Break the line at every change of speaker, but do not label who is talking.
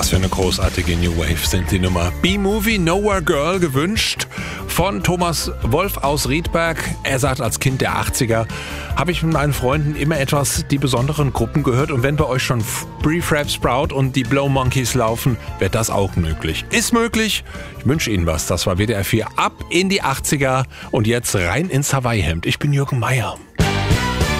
Was für eine großartige New Wave sind die Nummer. B-Movie Nowhere Girl gewünscht von Thomas Wolf aus Riedberg. Er sagt, als Kind der 80er habe ich mit meinen Freunden immer etwas die besonderen Gruppen gehört. Und wenn bei euch schon Prefab Sprout und die Blow Monkeys laufen, wird das auch möglich. Ist möglich. Ich wünsche Ihnen was. Das war WDR 4 ab in die 80er und jetzt rein ins Hawaii-Hemd. Ich bin Jürgen Meier.